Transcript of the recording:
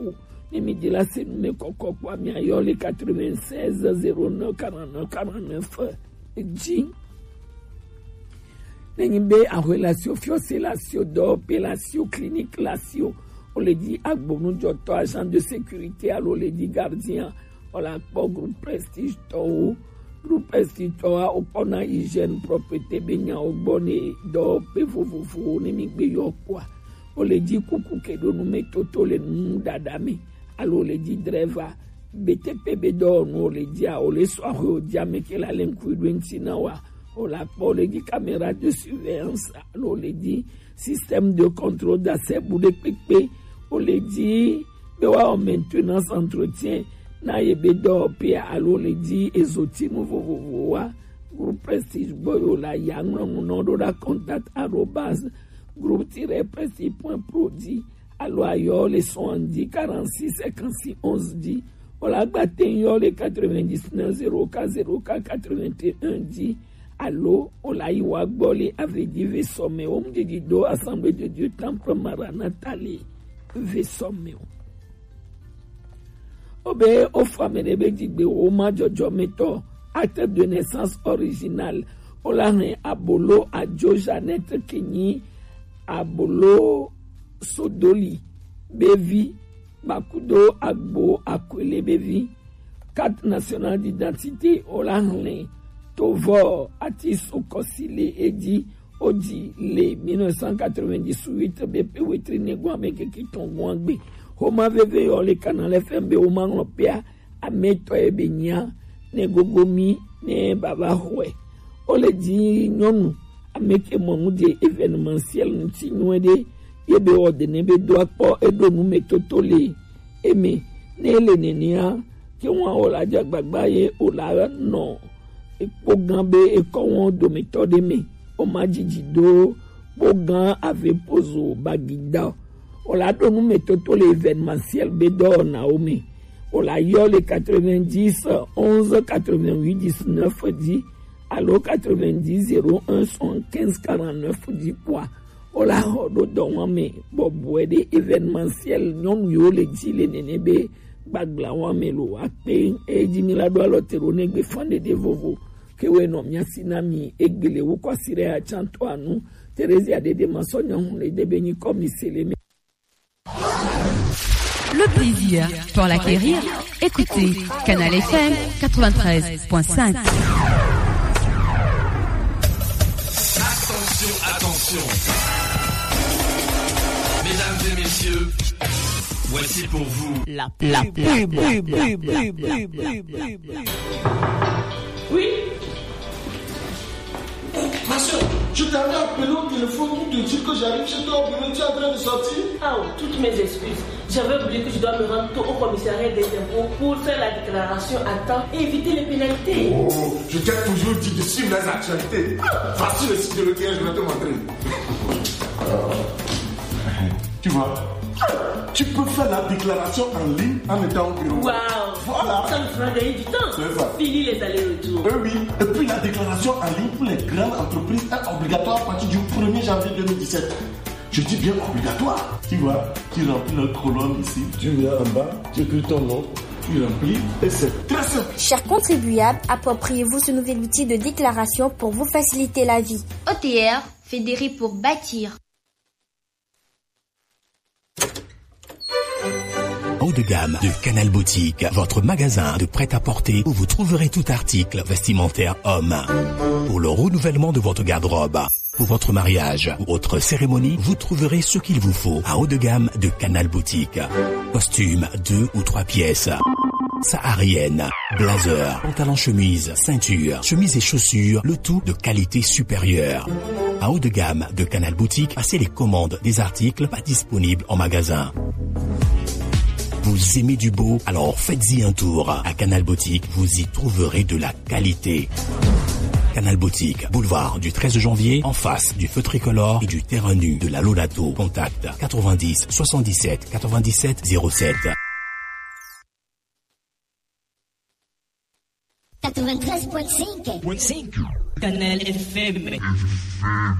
pour midi là c'est nous koko kwa mi ayole 96 09 49 49 dit Nenimbe en relation fiocellation d'opération clinique latio on le dit agbonu joto agent de sécurité alors le dit gardien on la groupe prestige to groupe prestige to o pona hygiène propreté benya o bonne do pevovovo ne mi gbe yo kwa on le dit kuku ke do nous metoto le dadame alors le dit driver BTP bedo no le dit o le soir o diame ke la lenku dwentina wa on la le dit caméra de surveillance on le dit système de contrôle d'accès pour les piquer on le dit en maintenance entretien na yebedo pia alo le dit ezoti nouveau groupe prestige boyo la yang no do da contact @groupe-prestige.prodi alo ayo les son dit 46 56 11 dit on la batten yo les 99 04 81 dit allo olaiwa gbole avait dit vesomeo mdidido assemblée de Dieu temple maranatali vesomeo obe o femme de begbe o ma jojo meto acte de naissance original olane abolo ajo Janet Kenyi abolo Sodoli bevi bakudo agbo akwele bevi carte nationale d'identité olane Tovo Atis Okosile Edi Odi Le 1998 BP Wetrine Guameke Kitongwangbe Homa Veve Ole Canal FMB Oma Ngopea Ameto Ebenya Ne Gogomi Ne Baba Hwe Ole Di Nyonu Ameke Mongude événementiel Nti Nwede Yebe Ode Nebe Doakpo Edo Nume Totole Eme Ne Nenia Kiwa Ola Jagbagbaye Ola No Pogambe et comment de méthode me o majijido pogan avait poso bagida on la donne méthode tout l'événementiel bedo naomi on la yo les 90 11 88 19 dit allo 90 01 115 49 dit quoi on la do don me bobwede événementiel non yo le dit les nenebe bagla wa melo akpe e jimila do alotero negbe fande de vovo kewe no miasinami egbele wo kwasire a chanto anu Thérèse Adede Mansonya le debeni comme iseleme. Le plaisir pour l'acquérir, écoutez Canal FM 93.5. Attention. Mesdames et messieurs, voici pour vous la Oui. Ma soeur, je t'avais appelé au téléphone pour te dire que j'arrive chez toi au bureau, tu es en train de sortir. Ah, toutes mes excuses. J'avais oublié que je dois me rendre tôt au commissariat des impôts pour faire la déclaration à temps et éviter les pénalités. Oh, je t'ai toujours dit de suivre les actualités. Voici le site de l'ETN, je vais te montrer. Tu vois, tu peux faire la déclaration en ligne en étant au bureau. Waouh! Voilà. Ça me fera gagner du temps. C'est ça. Fini les allers-retours. Oui. Et puis la déclaration en ligne pour les grandes entreprises est obligatoire à partir du 1er janvier 2017. Je dis bien obligatoire. Tu vois, tu remplis notre colonne ici, tu viens en bas, tu écris ton nom, tu remplis et c'est très simple. Chers contribuables, appropriez-vous ce nouvel outil de déclaration pour vous faciliter la vie. OTR, fédéré pour bâtir. Haut de gamme de Canal Boutique, votre magasin de prêt-à-porter où vous trouverez tout article vestimentaire homme. Pour le renouvellement de votre garde-robe, pour votre mariage ou autre cérémonie, vous trouverez ce qu'il vous faut à haut de gamme de Canal Boutique. Costumes 2 ou 3 pièces, saharienne, blazer, pantalon chemise, ceinture, chemise et chaussures, le tout de qualité supérieure. À haut de gamme de Canal Boutique, passez les commandes des articles pas disponibles en magasin. Vous aimez du beau? Alors faites-y un tour. À Canal Boutique, vous y trouverez de la qualité. Canal Boutique, boulevard du 13 janvier, en face du feu tricolore et du terrain nu de la Lodato. Contact 90 77 97 07. 93.5 Canal FM.